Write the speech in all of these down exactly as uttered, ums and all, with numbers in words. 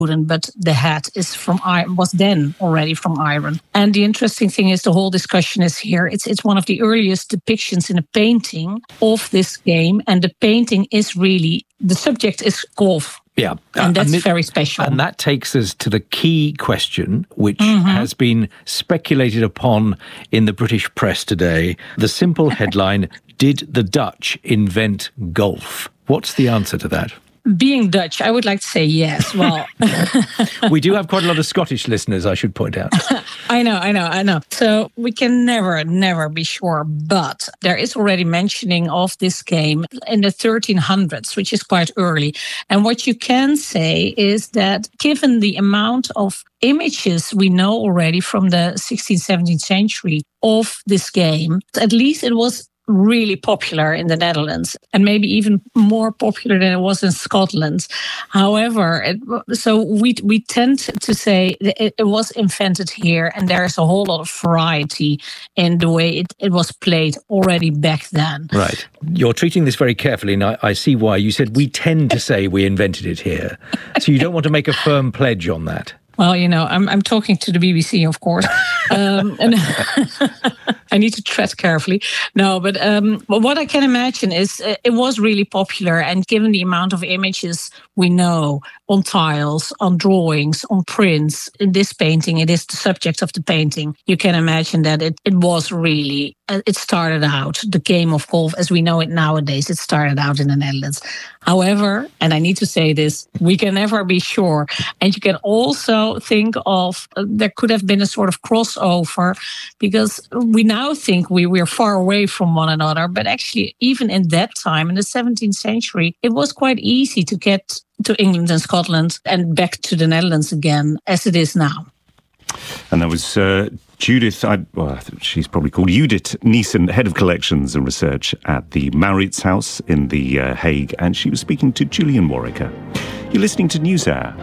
wooden, but the hat is from iron, was then already from iron. And the interesting thing is the whole discussion is here. It's it's one of the earliest depictions in a painting of this game, and the painting is really, the subject is golf. Yeah. And that's and it, very special. And that takes us to the key question, which mm-hmm. has been speculated upon in the British press today. The simple headline, did the Dutch invent golf? What's the answer to that? Being Dutch, I would like to say yes. Well, we do have quite a lot of Scottish listeners, I should point out. I know, I know, I know. So we can never, never be sure. But there is already mentioning of this game in the thirteen hundreds, which is quite early. And what you can say is that given the amount of images we know already from the sixteenth, seventeenth century of this game, at least it was really popular in the Netherlands, and maybe even more popular than it was in Scotland. However, it, so we we tend to say that it, it was invented here, and there is a whole lot of variety in the way it, it was played already back then. Right. You're treating this very carefully, and I, I see why. You said we tend to say we invented it here. So you don't want to make a firm pledge on that. Well, you know, I'm I'm talking to the B B C, of course, um, and I need to tread carefully. No, but um, what I can imagine is uh, it was really popular, and given the amount of images we know on tiles, on drawings, on prints, in this painting, it is the subject of the painting. You can imagine that it, it was really, uh, it started out, the game of golf as we know it nowadays, it started out in the Netherlands. However, and I need to say this, we can never be sure. And you can also think of, uh, there could have been a sort of crossover, because we now think we we're far away from one another. But actually, even in that time, in the seventeenth century, it was quite easy to get to England and Scotland and back to the Netherlands again, as it is now. And that was uh, Judith, I, well, she's probably called Judith Neeson, Head of Collections and Research at the Mauritshuis in The uh, Hague, and she was speaking to Julian Warwicker. You're listening to NewsHour.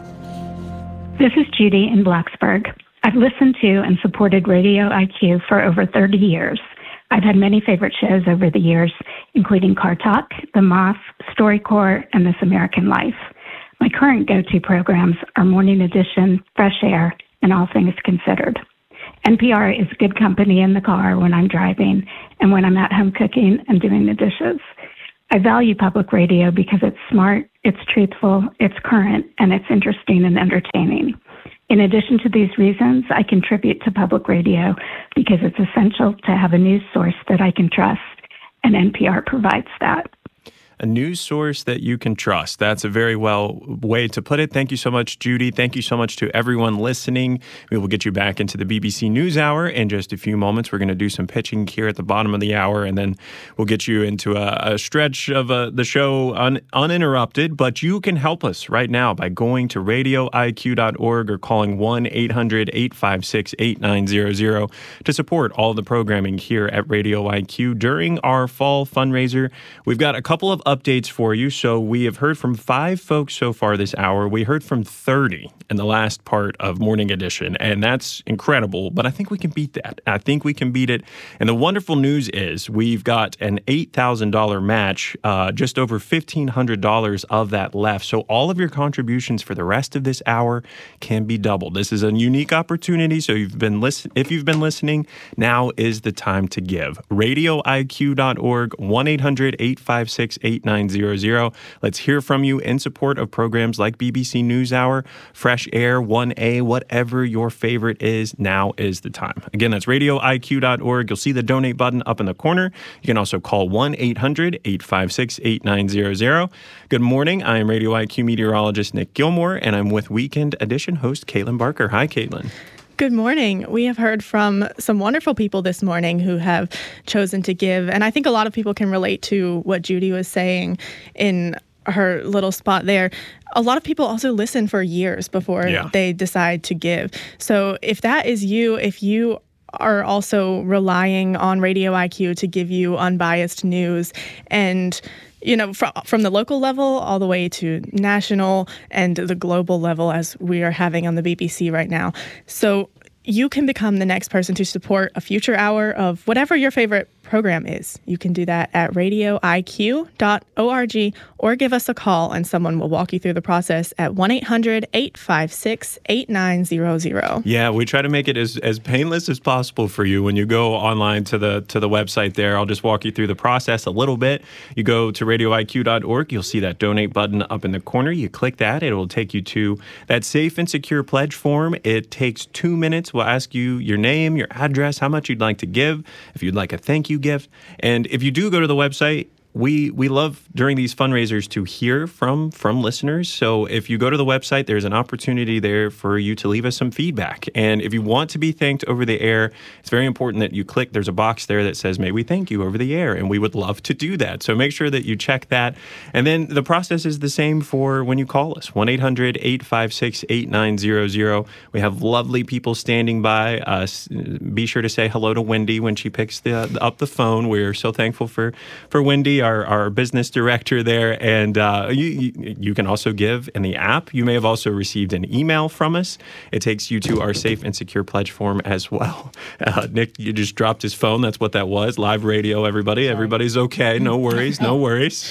This is Judy in Blacksburg. I've listened to and supported Radio I Q for over thirty years. I've had many favorite shows over the years, including Car Talk, The Moth, StoryCorps, and This American Life. My current go-to programs are Morning Edition, Fresh Air, and All Things Considered. N P R is good company in the car when I'm driving and when I'm at home cooking and doing the dishes. I value public radio because it's smart, it's truthful, it's current, and it's interesting and entertaining. In addition to these reasons, I contribute to public radio because it's essential to have a news source that I can trust, and N P R provides that. A news source that you can trust. That's a very well way to put it. Thank you so much, Judy. Thank you so much to everyone listening. We will get you back into the B B C NewsHour in just a few moments. We're going to do some pitching here at the bottom of the hour, and then we'll get you into a, a stretch of uh, the show un, uninterrupted. But you can help us right now by going to radio I Q dot org or calling one eight hundred eight five six eight nine zero zero to support all the programming here at Radio I Q during our fall fundraiser. We've got a couple of updates for you. So we have heard from five folks so far this hour. We heard from thirty in the last part of Morning Edition, and that's incredible, but I think we can beat that. I think we can beat it. And the wonderful news is we've got an eight thousand dollars match, uh, just over fifteen hundred dollars of that left. So all of your contributions for the rest of this hour can be doubled. This is a unique opportunity. So you've been listen- if you've been listening, now is the time to give. radio I Q dot org, one eight hundred eight five six eight nine zero zero. Let's hear from you in support of programs like B B C NewsHour, Fresh Air, one A, whatever your favorite is, now is the time. Again, that's radio I Q dot org. You'll see the donate button up in the corner. You can also call one eight hundred eight five six eight nine zero zero. Good morning. I am Radio I Q meteorologist Nick Gilmore, and I'm with Weekend Edition host Caitlin Barker. Hi, Caitlin. Good morning. We have heard from some wonderful people this morning who have chosen to give. And I think a lot of people can relate to what Judy was saying in her little spot there. A lot of people also listen for years before yeah. they decide to give. So if that is you, if you are also relying on Radio I Q to give you unbiased news, and you know, from from the local level all the way to national and the global level, as we are having on the B B C right now. So you can become the next person to support a future hour of whatever your favorite program is. You can do that at radio I Q dot org or give us a call and someone will walk you through the process at one eight hundred eight five six eight nine zero zero. Yeah, we try to make it as, as painless as possible for you when you go online to the to the website there. I'll just walk you through the process a little bit. You go to radio I Q dot org. You'll see that donate button up in the corner. You click that. It will take you to that safe and secure pledge form. It takes two minutes. We'll ask you your name, your address, how much you'd like to give, if you'd like a thank you gift. And if you do go to the website, We we love during these fundraisers to hear from from listeners. So if you go to the website, there's an opportunity there for you to leave us some feedback. And if you want to be thanked over the air, it's very important that you click. There's a box there that says, may we thank you over the air. And we would love to do that. So make sure that you check that. And then the process is the same for when you call us, one eight hundred eight five six eight nine zero zero. We have lovely people standing by. Uh, be sure to say hello to Wendy when she picks the, up the phone. We're so thankful for, for Wendy, Our, our business director there. And uh, you, you, you can also give in the app. You may have also received an email from us. It takes you to our safe and secure pledge form as well. Uh, Nick, you just dropped his phone. That's what that was. Live radio, everybody. Sorry. Everybody's okay. No worries. No worries.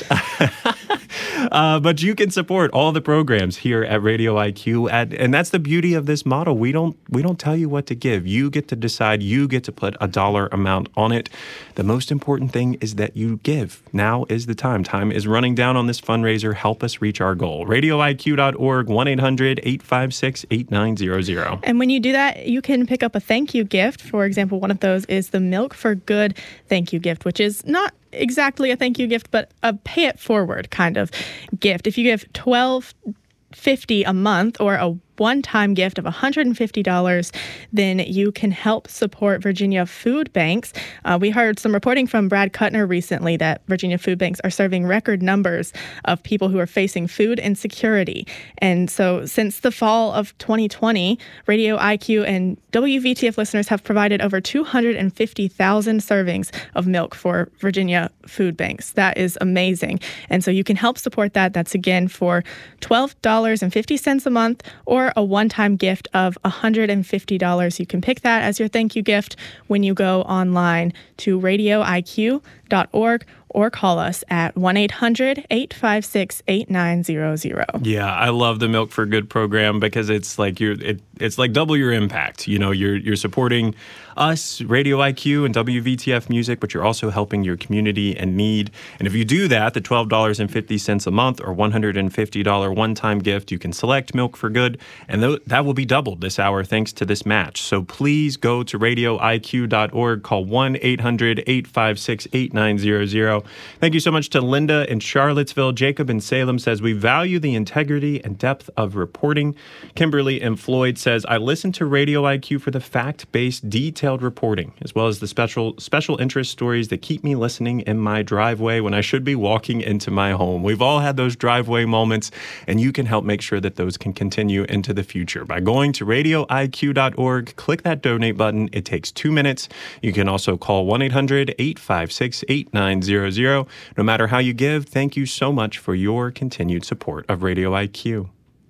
Uh, but you can support all the programs here at Radio I Q, at, and that's the beauty of this model. We don't we don't tell you what to give. You get to decide. You get to put a dollar amount on it. The most important thing is that you give. Now is the time. Time is running down on this fundraiser. Help us reach our goal. radio I Q dot org, one eight hundred eight five six eight nine zero zero. And when you do that, you can pick up a thank you gift. For example, one of those is the Milk for Good thank you gift, which is not exactly a thank you gift, but a pay it forward kind of gift. If you give twelve fifty a month or a one-time gift of one hundred fifty dollars, then you can help support Virginia food banks. Uh, we heard some reporting from Brad Kuttner recently that Virginia food banks are serving record numbers of people who are facing food insecurity. And so since the fall of twenty twenty, Radio I Q and W V T F listeners have provided over two hundred fifty thousand servings of milk for Virginia food banks. That is amazing. And so you can help support that. That's again for twelve dollars and fifty cents a month or a one-time gift of one hundred fifty dollars. You can pick that as your thank you gift when you go online to radio I Q dot org or call us at one eight hundred eight five six eight nine zero zero. Yeah, I love the Milk for Good program because it's like you're it, it's like double your impact. You know, you're you're supporting us, Radio I Q and W V T F Music, but you're also helping your community in need. And if you do that, the twelve dollars and fifty cents a month or one hundred fifty dollars one-time gift, you can select Milk for Good, and th- that will be doubled this hour thanks to this match. So please go to radio I Q dot org, call one eight hundred eight five six eight nine zero zero. Thank you so much to Linda in Charlottesville. Jacob in Salem says, we value the integrity and depth of reporting. Kimberly in Floyd says, I listen to Radio I Q for the fact-based, detailed reporting, as well as the special special interest stories that keep me listening in my driveway when I should be walking into my home. We've all had those driveway moments, and you can help make sure that those can continue into the future by going to radio I Q dot org, click that donate button. It takes two minutes. You can also call one eight hundred eight five six eight nine zero zero. No matter how you give, thank you so much for your continued support of Radio I Q.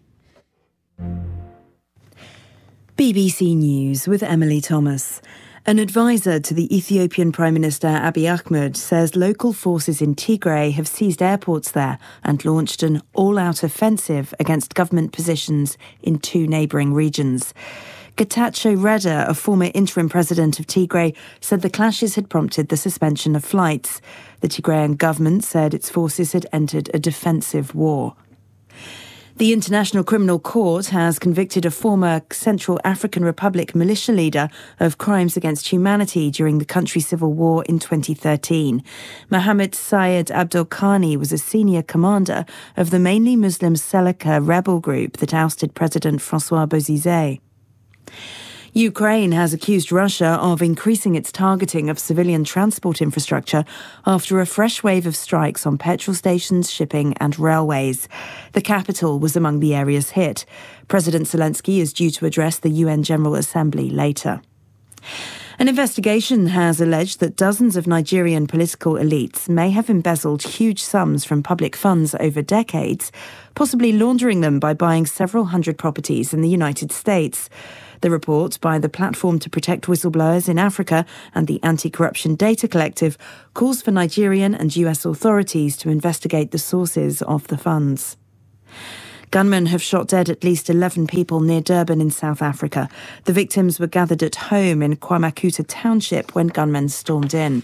B B C News with Emily Thomas. An advisor to the Ethiopian Prime Minister Abiy Ahmed says local forces in Tigray have seized airports there and launched an all-out offensive against government positions in two neighbouring regions. Getachew Reda, a former interim president of Tigray, said the clashes had prompted the suspension of flights. The Tigrayan government said its forces had entered a defensive war. The International Criminal Court has convicted a former Central African Republic militia leader of crimes against humanity during the country's civil war in twenty thirteen. Mohammed Syed Abdul Khani was a senior commander of the mainly Muslim Seleka rebel group that ousted President Francois Bozizé. Ukraine has accused Russia of increasing its targeting of civilian transport infrastructure after a fresh wave of strikes on petrol stations, shipping and railways. The capital was among the areas hit. President Zelensky is due to address the U N General Assembly later. An investigation has alleged that dozens of Nigerian political elites may have embezzled huge sums from public funds over decades, possibly laundering them by buying several hundred properties in the United States. The report by the Platform to Protect Whistleblowers in Africa and the Anti-Corruption Data Collective calls for Nigerian and U S authorities to investigate the sources of the funds. Gunmen have shot dead at least eleven people near Durban in South Africa. The victims were gathered at home in Kwamakuta Township when gunmen stormed in.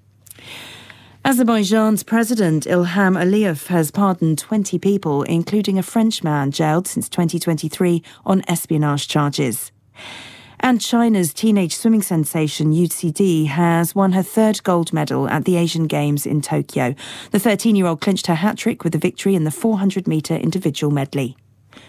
Azerbaijan's President Ilham Aliyev has pardoned twenty people, including a Frenchman jailed since twenty twenty-three on espionage charges. And China's teenage swimming sensation U C D has won her third gold medal at the Asian Games in Tokyo. The thirteen-year-old clinched her hat-trick with a victory in the four hundred metre individual medley.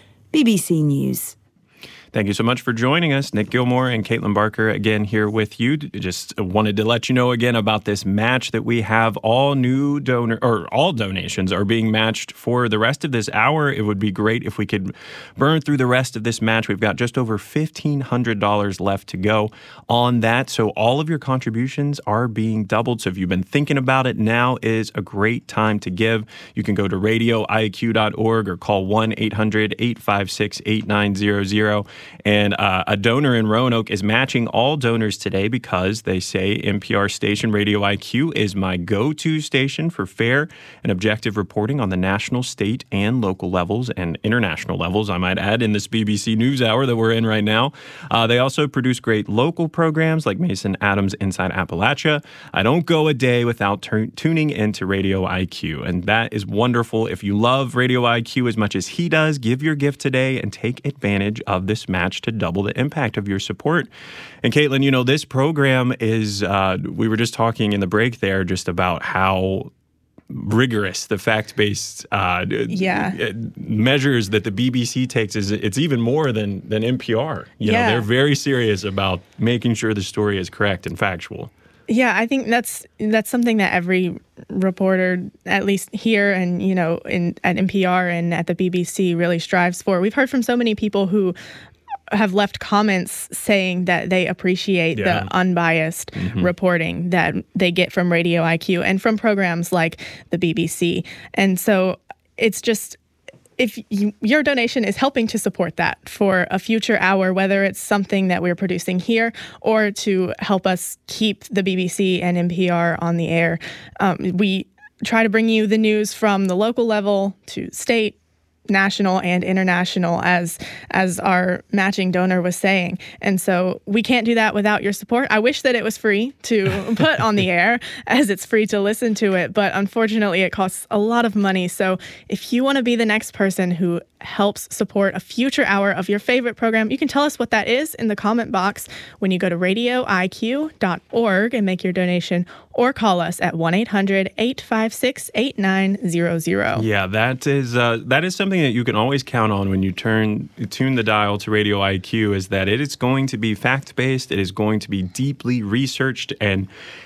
B B C News. Thank you so much for joining us. Nick Gilmore and Caitlin Barker again here with you. Just wanted to let you know again about this match that we have. All new donor or all donations are being matched for the rest of this hour. It would be great if we could burn through the rest of this match. We've got just over fifteen hundred dollars left to go on that. So all of your contributions are being doubled. So if you've been thinking about it, now is a great time to give. You can go to radio I Q dot org or call one eight hundred eight five six eight nine zero zero. And uh, a donor in Roanoke is matching all donors today because they say N P R station Radio I Q is my go-to station for fair and objective reporting on the national, state, and local levels and international levels, I might add, in this B B C News Hour that we're in right now. Uh, they also produce great local programs like Mason Adams Inside Appalachia. I don't go a day without t- tuning into Radio I Q, and that is wonderful. If you love Radio I Q as much as he does, give your gift today and take advantage of this match to double the impact of your support. And Caitlin, you know, this program is, uh, we were just talking in the break there just about how rigorous the fact-based uh, yeah. measures that the B B C takes is. It's even more than, than N P R. You yeah. know, they're very serious about making sure the story is correct and factual. Yeah, I think that's that's something that every reporter, at least here and, you know, in at N P R and at the B B C, really strives for. We've heard from so many people who have left comments saying that they appreciate yeah. the unbiased mm-hmm. reporting that they get from Radio I Q and from programs like the B B C. And so it's just, if you, your donation is helping to support that for a future hour, whether it's something that we're producing here or to help us keep the B B C and N P R on the air, um, we try to bring you the news from the local level to state, national and international, as as our matching donor was saying. And so we can't do that without your support. I wish that it was free to put on the air, as it's free to listen to it, but unfortunately it costs a lot of money. So if you want to be the next person who helps support a future hour of your favorite program, you can tell us what that is in the comment box when you go to radio I Q dot org and make your donation, or call us at one eight hundred eight five six eight nine zero zero. Yeah, that is uh, that is something that you can always count on when you turn tune the dial to Radio I Q, is that it is going to be fact-based, it is going to be deeply researched, and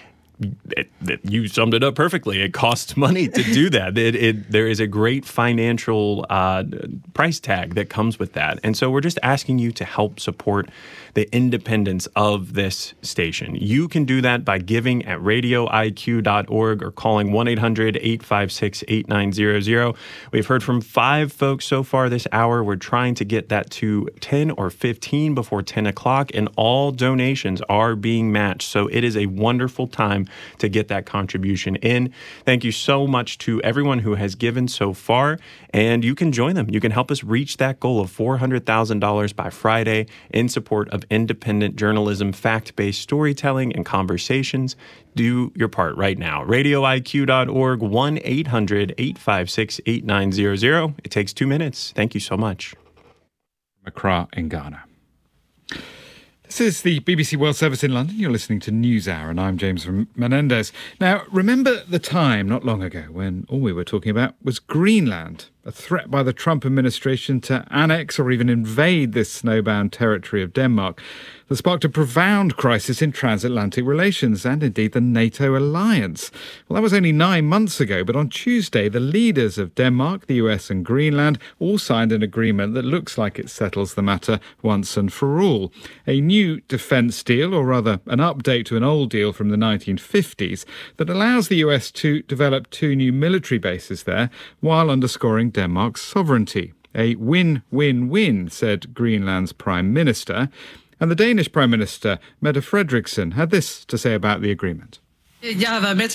It, it, you summed it up perfectly. It costs money to do that. It, it, there is a great financial uh, price tag that comes with that. And so we're just asking you to help support the independence of this station. You can do that by giving at radio I Q dot org or calling one eight hundred eight five six eight nine zero zero. We've heard from five folks so far this hour. We're trying to get that to ten or fifteen before ten o'clock, and all donations are being matched. So it is a wonderful time to get that contribution in. Thank you so much to everyone who has given so far, and you can join them. You can help us reach that goal of four hundred thousand dollars by Friday in support of independent journalism, fact-based storytelling, and conversations. Do your part right now. radio I Q dot org, one eight hundred eight five six eight nine zero zero. It takes two minutes. Thank you so much. Accra in Ghana. This is the B B C World Service in London. You're listening to NewsHour, and I'm James Menendez. Now, remember the time not long ago when all we were talking about was Greenland? a threat by the Trump administration to annex or even invade this snowbound territory of Denmark that sparked a profound crisis in transatlantic relations and indeed the NATO alliance. Well, that was only nine months ago, but on Tuesday, the leaders of Denmark, the U S and Greenland all signed an agreement that looks like it settles the matter once and for all. A new defence deal, or rather an update to an old deal from the nineteen fifties, that allows the U S to develop two new military bases there while underscoring Denmark's sovereignty. A win-win-win, said Greenland's Prime Minister. And the Danish Prime Minister, Mette Frederiksen, had this to say about the agreement. Look,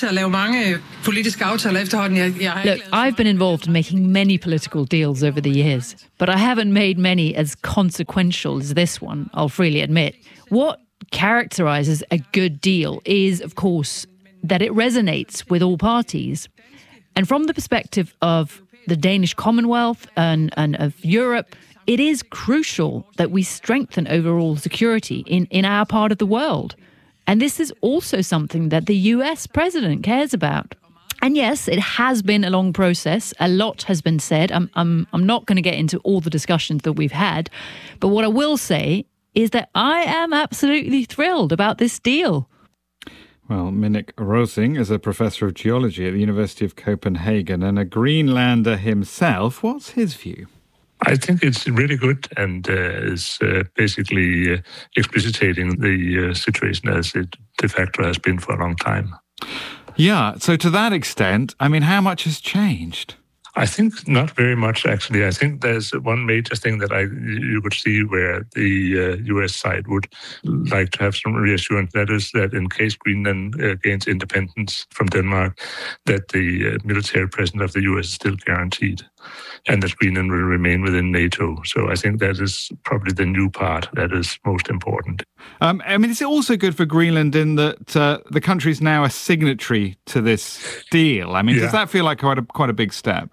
I've been involved in making many political deals over the years, but I haven't made many as consequential as this one, I'll freely admit. What characterises a good deal is, of course, that it resonates with all parties. And from the perspective of the Danish Commonwealth and, and of Europe, it is crucial that we strengthen overall security in, in our part of the world. And this is also something that the U S president cares about. And yes, it has been a long process. A lot has been said. I'm, I'm, I'm not going to get into all the discussions that we've had. But what I will say is that I am absolutely thrilled about this deal. Well, Minik Rosing is a professor of geology at the University of Copenhagen and a Greenlander himself. What's his view? I think it's really good and uh, is uh, basically uh, explicitating the uh, situation as it de facto has been for a long time. Yeah, so to that extent, I mean, how much has changed? I think not very much, actually. I think there's one major thing that I you could see where the uh, U S side would like to have some reassurance. That is that in case Greenland uh, gains independence from Denmark, that the uh, military presence of the U S is still guaranteed and that Greenland will remain within NATO. So I think that is probably the new part that is most important. Um, I mean, is it also good for Greenland in that uh, the country is now a signatory to this deal? I mean, yeah. Does that feel like quite a, quite a big step?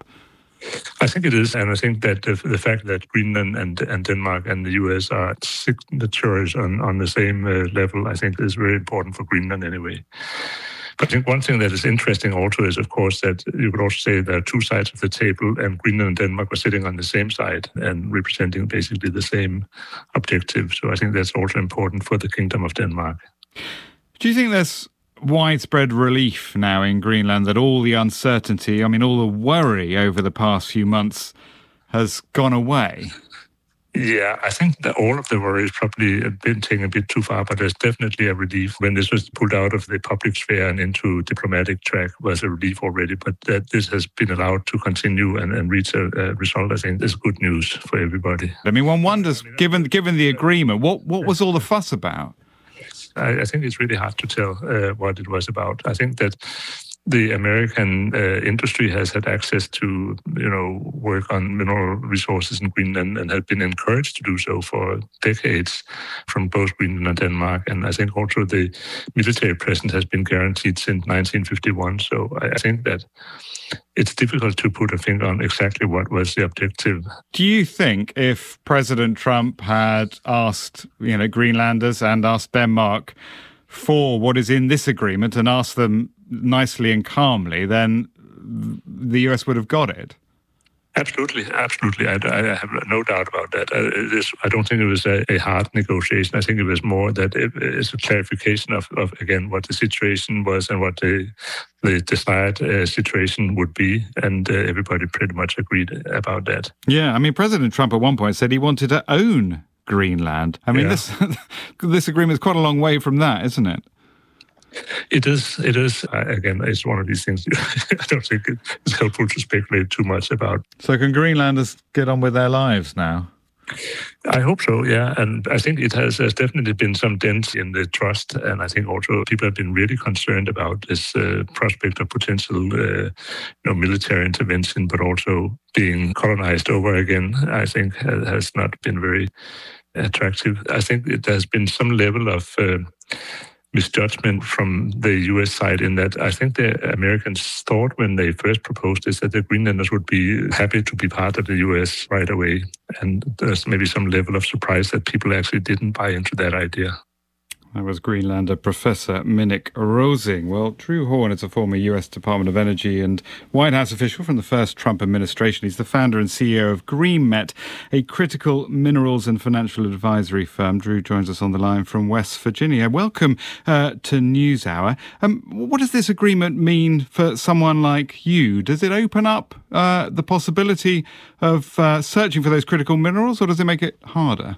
I think it is, and I think that the, the fact that Greenland and, and Denmark and the U S are signatories on, on the same uh, level, I think is very important for Greenland anyway. But I think one thing that is interesting also is, of course, that you could also say there are two sides of the table, and Greenland and Denmark are sitting on the same side and representing basically the same objective. So I think that's also important for the Kingdom of Denmark. Do you think there's widespread relief now in Greenland that all the uncertainty, I mean, all the worry over the past few months has gone away? Yeah, I think that all of the worry is probably been taken a bit too far, but there's definitely a relief. When this was pulled out of the public sphere and into diplomatic track was a relief already, but that this has been allowed to continue and, and reach a, a result, I think is good news for everybody. I mean, one wonders, given given the agreement, what, what was all the fuss about? I, I think it's really hard to tell uh, what it was about. I think that the American uh, industry has had access to, you know, work on mineral resources in Greenland and had been encouraged to do so for decades from both Greenland and Denmark. And I think also the military presence has been guaranteed since nineteen fifty-one. So I, I think that it's difficult to put a finger on exactly what was the objective. Do you think if President Trump had asked, you know, Greenlanders and asked Denmark for what is in this agreement and asked them nicely and calmly, then the U S would have got it? Absolutely, absolutely. I, I have no doubt about that. I, this, I don't think it was a, a hard negotiation. I think it was more that it, it's a clarification of, of, again, what the situation was and what the, the desired uh, situation would be. And uh, everybody pretty much agreed about that. Yeah, I mean, President Trump at one point said he wanted to own Greenland. I mean, yeah. this this agreement is quite a long way from that, isn't it? It is. It is. Uh, again, it's one of these things I don't think it's helpful to speculate too much about. So can Greenlanders get on with their lives now? I hope so, yeah. And I think it has, has definitely been some dent in the trust. And I think also people have been really concerned about this uh, prospect of potential uh, you know, military intervention, but also being colonized over again, I think has not been very attractive. I think it has been some level of uh, misjudgment from the U S side in that I think the Americans thought when they first proposed this that the Greenlanders would be happy to be part of the U S right away. And there's maybe some level of surprise that people actually didn't buy into that idea. That was Greenlander Professor Minik Rosing. Well, Drew Horn is a former U S Department of Energy and White House official from the first Trump administration. He's the founder and C E O of GreenMet, a critical minerals and financial advisory firm. Drew joins us on the line from West Virginia. Welcome uh, to NewsHour. Um, what does this agreement mean for someone like you? Does it open up uh, the possibility of uh, searching for those critical minerals, or does it make it harder?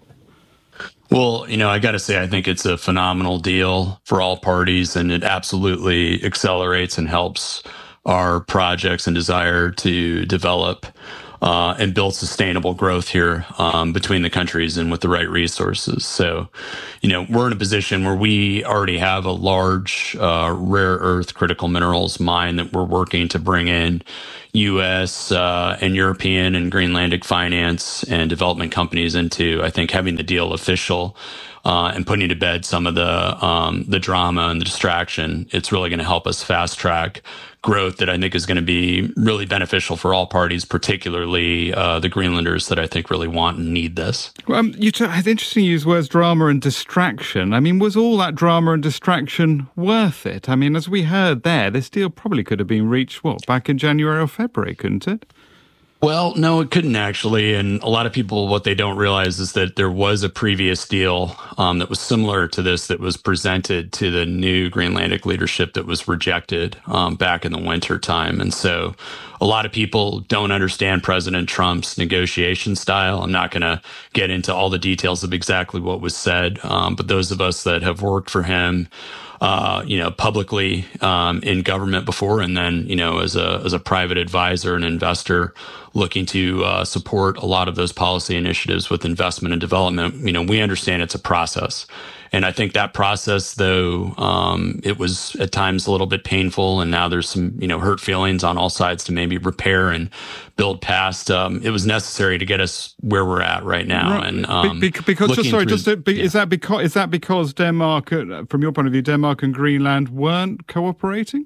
Well, you know, I got to say, I think it's a phenomenal deal for all parties, and it absolutely accelerates and helps our projects and desire to develop uh, and build sustainable growth here um, between the countries and with the right resources. So, you know, we're in a position where we already have a large uh, rare earth critical minerals mine that we're working to bring in U S uh, and European and Greenlandic finance and development companies into. I think having the deal official uh, and putting to bed some of the um, the drama and the distraction, it's really going to help us fast track growth that I think is going to be really beneficial for all parties, particularly uh, the Greenlanders that I think really want and need this. Well, um, you t- it's interesting you use words drama and distraction. I mean, was all that drama and distraction worth it? I mean, as we heard there, this deal probably could have been reached, what, back in January or February, couldn't it? Well, no, it couldn't actually. And a lot of people, what they don't realize is that there was a previous deal um, that was similar to this that was presented to the new Greenlandic leadership that was rejected um, back in the winter time. And so a lot of people don't understand President Trump's negotiation style. I'm not going to get into all the details of exactly what was said, um, but those of us that have worked for him Uh, you know, publicly um, in government before, and then, you know, as a as a private advisor and investor looking to uh, support a lot of those policy initiatives with investment and development, you know, we understand it's a process. And I think that process, though, um, it was at times a little bit painful, and now there's some, you know, hurt feelings on all sides to maybe repair and build past. Um, it was necessary to get us where we're at right now. Right. And um, Be- because, just sorry, through, just to, be, yeah. is that because is that because Denmark, uh, from your point of view, Denmark and Greenland weren't cooperating?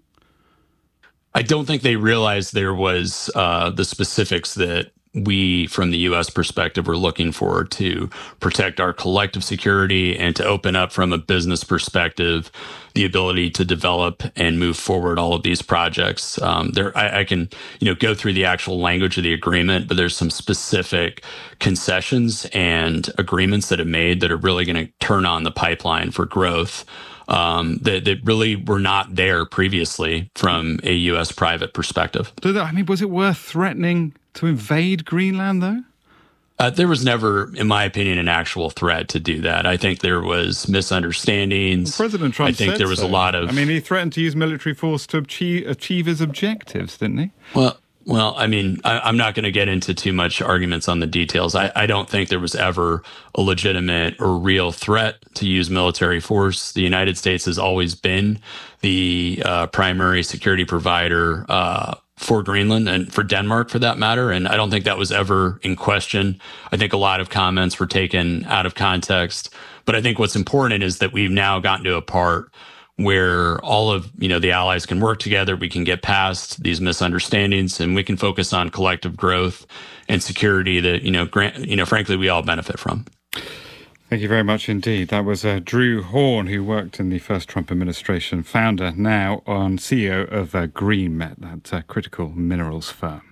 I don't think they realized there was uh, the specifics that we, from the U S perspective, were looking for to protect our collective security and to open up, from a business perspective, the ability to develop and move forward all of these projects. Um, there, I, I can, you know, go through the actual language of the agreement, but there's some specific concessions and agreements that have made that are really going to turn on the pipeline for growth. Um, that, that really were not there previously from a U S private perspective. I mean, was it worth threatening to invade Greenland, though? Uh, there was never, in my opinion, an actual threat to do that. I think there was misunderstandings. Well, President Trump I think said there was so. a lot of... I mean, he threatened to use military force to achieve, achieve his objectives, didn't he? Well, well, I mean, I, I'm not going to get into too much arguments on the details. I, I don't think there was ever a legitimate or real threat to use military force. The United States has always been the uh, primary security provider uh, for Greenland and for Denmark, for that matter. And I don't think that was ever in question. I think a lot of comments were taken out of context. But I think what's important is that we've now gotten to a part where all of, you know, the allies can work together. We can get past these misunderstandings, and we can focus on collective growth and security that, you know, grant, you know, frankly, we all benefit from. Thank you very much indeed. That was uh, Drew Horn, who worked in the first Trump administration, founder now on C E O of uh, GreenMet, that uh, critical minerals firm.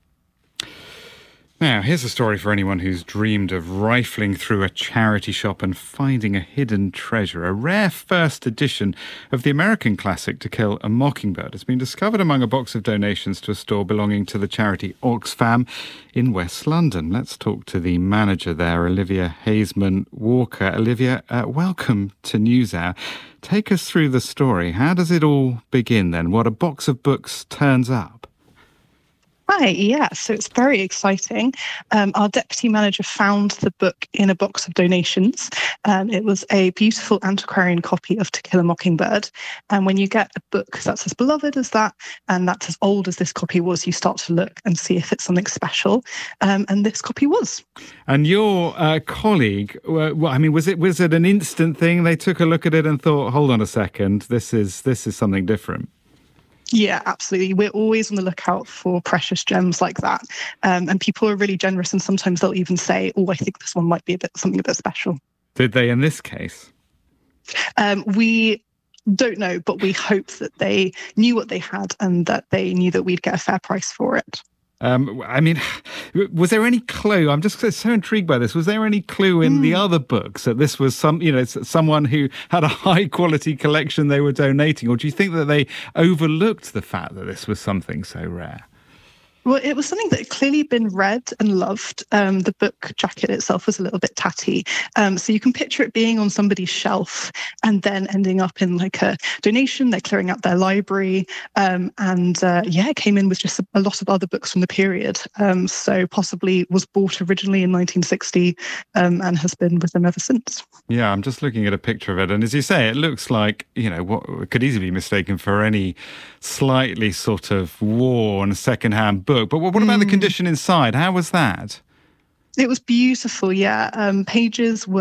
Now, here's a story for anyone who's dreamed of rifling through a charity shop and finding a hidden treasure. A rare first edition of the American classic To Kill a Mockingbird has been discovered among a box of donations to a store belonging to the charity Oxfam in West London. Let's talk to the manager there, Olivia Hazeman Walker. Olivia, uh, welcome to NewsHour. Take us through the story. How does it all begin then? What a box of books turns up? Hi, yeah, so it's very exciting. Um, our deputy manager found the book in a box of donations. Um, it was a beautiful antiquarian copy of To Kill a Mockingbird. And when you get a book that's as beloved as that, and that's as old as this copy was, you start to look and see if it's something special. Um, and this copy was. And your uh, colleague, uh, well, I mean, was it was it an instant thing? They took a look at it and thought, hold on a second, this is this is something different. Yeah, absolutely. We're always on the lookout for precious gems like that. Um, and people are really generous, and sometimes they'll even say, oh, I think this one might be a bit something a bit special. Did they in this case? Um, we don't know, but we hope that they knew what they had and that they knew that we'd get a fair price for it. Um, I mean, was there any clue? I'm just so intrigued by this. Was there any clue in mm. the other books that this was some, you know, someone who had a high quality collection they were donating? Or do you think that they overlooked the fact that this was something so rare? Well, it was something that had clearly been read and loved. Um, the book jacket itself was a little bit tatty. Um, so you can picture it being on somebody's shelf and then ending up in like a donation. They're clearing out their library. Um, and uh, yeah, it came in with just a, a lot of other books from the period. Um, so possibly was bought originally in nineteen sixty um, and has been with them ever since. Yeah, I'm just looking at a picture of it. And as you say, it looks like, you know, what could easily be mistaken for any slightly sort of worn secondhand book. But what about mm. the condition inside? How was that? It was beautiful, yeah. Um, pages were